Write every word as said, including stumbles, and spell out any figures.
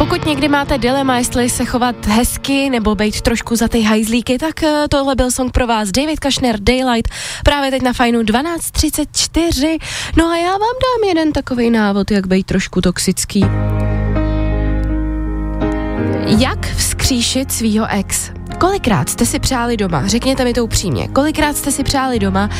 Pokud někdy máte dilema, jestli se chovat hezky nebo být trošku za ty hajzlíky, tak tohle byl song pro vás. David Kushner, Daylight, právě teď na Fajnu dvanáct třicet čtyři. No a já vám dám jeden takovej návod, jak být trošku toxický. Jak vzkříšit svýho ex? Kolikrát jste si přáli doma? Řekněte mi to upřímně. Kolikrát jste si přáli doma,